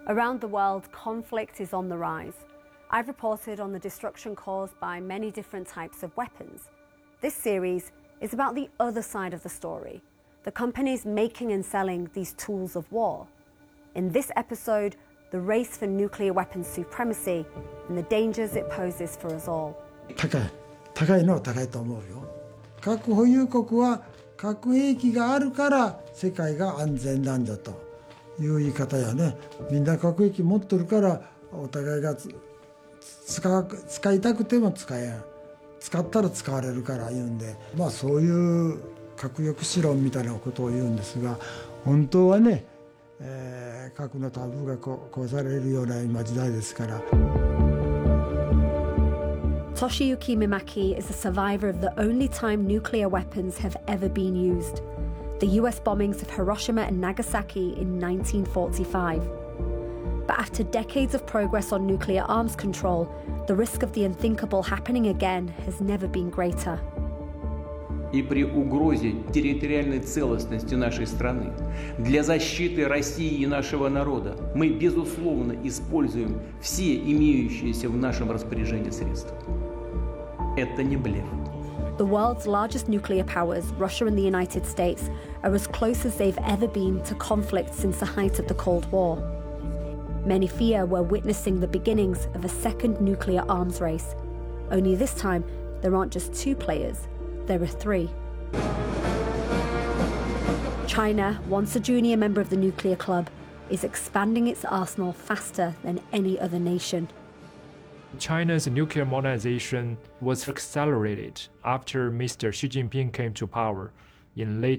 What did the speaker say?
Around the world, conflict is on the rise. I've reported on the destruction caused by many different types of weapons. This series is about the other side of the story, the companies making and selling these tools of war. In this episode, the race for nuclear weapons supremacy and the dangers it poses for us all. 高いのは高いと思うよ。核保有国は核兵器があるから世界が安全なんだという言い方やね。みんな核兵器持っとるからお互いが使いたくても使えん。使ったら使われるから言うんで、そういう核抑止論みたいなことを言うんですが、本当はね、核のタブーが壊されるような今時代ですから。 Toshiyuki Mimaki is a survivor of the only time nuclear weapons have ever been used, the US bombings of Hiroshima and Nagasaki in 1945. But after decades of progress on nuclear arms control, the risk of the unthinkable happening again has never been greater. И при угрозе территориальной целостности нашей страны, для защиты России и нашего народа мы, безусловно, используем все имеющиеся в нашем распоряжении средства. Это не блеф. The world's largest nuclear powers, Russia and the United States, are as close as they've ever been to conflict since the height of the Cold War. Many fear we're witnessing the beginnings of a second nuclear arms race. Only this time, there aren't just two players, there are three. China, once a junior member of the nuclear club, is expanding its arsenal faster than any other nation. China's nuclear modernization was accelerated after Mr. Xi Jinping came to power in late